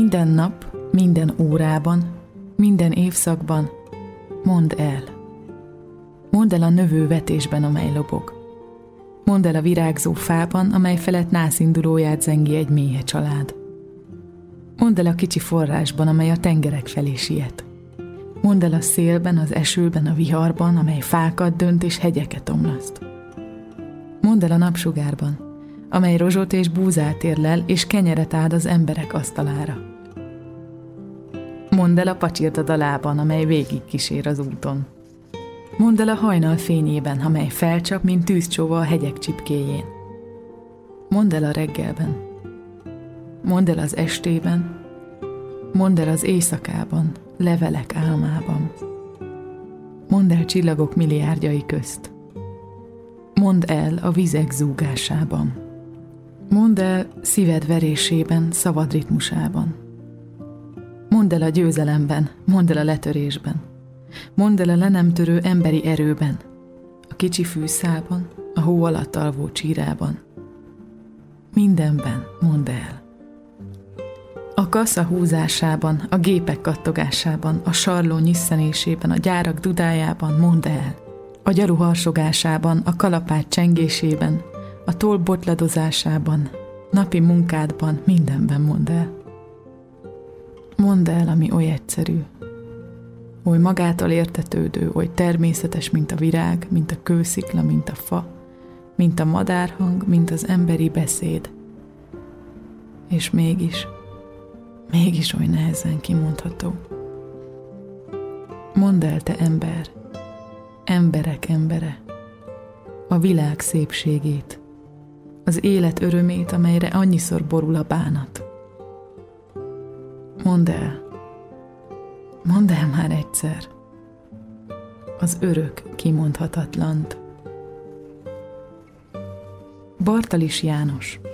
Minden nap, minden órában, minden évszakban mondd el. Mondd el a növő vetésben, amely lobog. Mondd el a virágzó fában, amely felett nászindulóját zengi egy méhe család. Mondd el a kicsi forrásban, amely a tengerek felé siet. Mondd el a szélben, az esőben, a viharban, amely fákat dönt és hegyeket omlaszt. Mondd el a napsugárban, amely rozsot és búzát érlel, és kenyeret áld az emberek asztalára. Mondd el a pacsirta dalában, amely végig kísér az úton. Mondd el a hajnal fényében, amely felcsap, mint tűzcsóva a hegyek csipkéjén. Mondd el a reggelben. Mondd el az estében. Mondd el az éjszakában, levelek álmában. Mondd el csillagok milliárdjai közt. Mondd el a vizek zúgásában. Mondd el szíved verésében, szavad ritmusában. Mondd el a győzelemben, mondd el a letörésben. Mondd el a le nem törő emberi erőben, a kicsi fűszálban, a hó alatt alvó csírában. Mindenben mondd el. A kassa húzásában, a gépek kattogásában, a sarló nyisszenésében, a gyárak dudájában mondd el. A gyaru harsogásában, a kalapács csengésében, a toll botladozásában, napi munkádban, mindenben mondd el. Mondd el, ami oly egyszerű, oly magától értetődő, oly természetes, mint a virág, mint a kőszikla, mint a fa, mint a madárhang, mint az emberi beszéd. És mégis oly nehezen kimondható. Mondd el, te ember, emberek embere, a világ szépségét, az élet örömét, amelyre annyiszor borul a bánat. Mondd el már egyszer az örök kimondhatatlant. Bartalis János.